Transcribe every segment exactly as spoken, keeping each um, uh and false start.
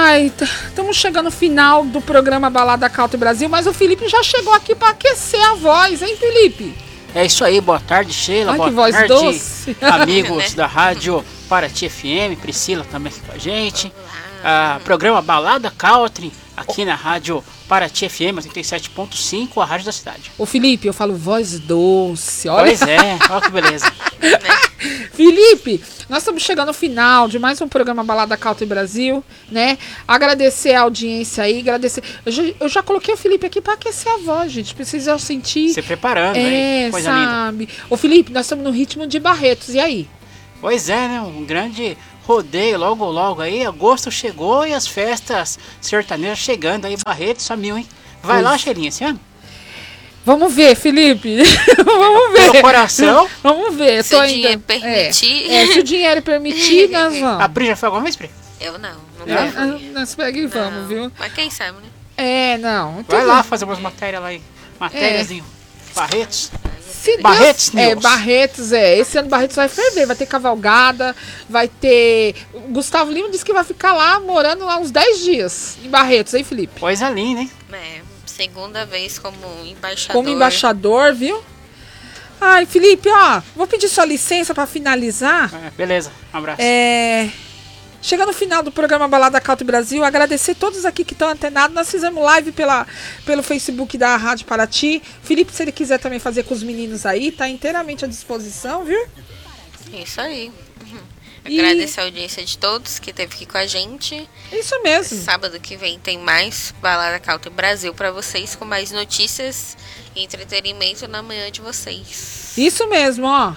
Ai, estamos chegando no final do programa Balada Country Brasil, mas o Felipe já chegou aqui para aquecer a voz, hein, Felipe? É isso aí, boa tarde, Sheila. Ai, boa que voz tarde, doce. amigos da rádio Paraty F M, Priscila também aqui com a gente. Ah, programa Balada Country, aqui na rádio Paraty F M oitenta e sete ponto cinco, a rádio da cidade. Ô Felipe, eu falo voz doce, olha. Pois é, olha que beleza. Felipe, nós estamos chegando ao final de mais um programa Balada Country Brasil, né? Agradecer a audiência aí, agradecer. Eu já, eu já coloquei o Felipe aqui para aquecer a voz, gente. Precisa sentir. Se preparando, é, hein? Coisa sabe? linda. Ô Felipe, nós estamos no ritmo de Barretos, e aí? Pois é, né? Um grande rodeio logo logo aí. Agosto chegou e as festas sertanejas chegando aí. Barretos, sumiu, hein? Vai pois. lá, Cheirinha, esse ano? Vamos ver, Felipe. Vamos ver. Pelo coração. Vamos ver. Se Tô o ainda... dinheiro permitir. É, é, se o dinheiro permitir, nós vamos. A Pri já foi alguma vez, Pri? Eu não, nunca É, fui. nós pega e vamos, Não, viu? Mas quem sabe, né? É, não. Vai lá fazer umas matérias lá aí. Matérias É. em Barretos. Se Barretos Deus, é, News. Barretos, é. Esse ano Barretos vai ferver, vai ter cavalgada, vai ter... O Gustavo Lima disse que vai ficar lá, morando lá uns dez dias, em Barretos, hein, Felipe? Coisa linda, hein? É, segunda vez como embaixador. Como embaixador, viu? Ai, Felipe, ó, vou pedir sua licença pra finalizar. É, beleza, um abraço. É... Chega no final do programa Balada Country Brasil, agradecer todos aqui que estão antenados. Nós fizemos live pela, pelo Facebook da Rádio Paraty. Felipe, se ele quiser também fazer com os meninos aí, tá inteiramente à disposição, viu? Isso aí. E- Agradecer a audiência de todos que esteve aqui com a gente. Isso mesmo. Sábado que vem tem mais Balada Country Brasil pra vocês, com mais notícias e entretenimento na manhã de vocês. Isso mesmo, ó.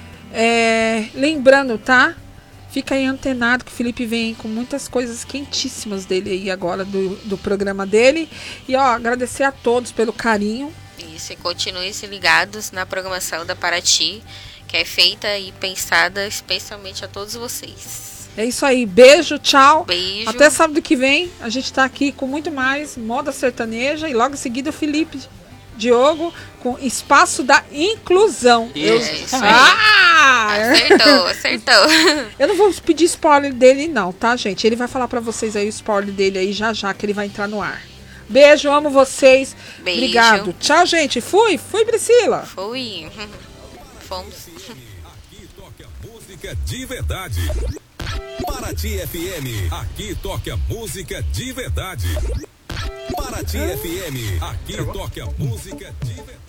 É, lembrando, tá? Fica aí antenado que o Felipe vem com muitas coisas quentíssimas dele aí agora, do, do programa dele. E ó, agradecer a todos pelo carinho. Isso, e continuem se ligados na programação da Paraty, que é feita e pensada especialmente a todos vocês. É isso aí. Beijo, tchau. Beijo. Até sábado que vem. A gente tá aqui com muito mais moda sertaneja. E logo em seguida o Felipe Diogo com Espaço da Inclusão. Eu- É isso aí. Ah! Acertou, acertou. Eu não vou pedir spoiler dele não, tá, gente? Ele vai falar pra vocês aí o spoiler dele aí já já, que ele vai entrar no ar. Beijo, amo vocês. Beijo. Obrigado. Tchau, gente. Fui. Fui, Priscila. Fui. Fomos. Aqui toca música de verdade. Paraty F M, aqui toca música de verdade. Paraty F M, aqui toca música de verdade.